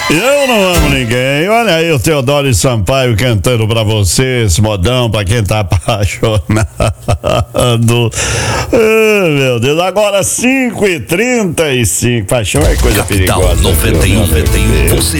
Eu não amo ninguém. Olha aí o Teodoro Sampaio cantando pra você, esse modão, pra quem tá apaixonado. Oh, meu Deus, agora 5h35. Paixão é coisa Capital perigosa. 91, 91.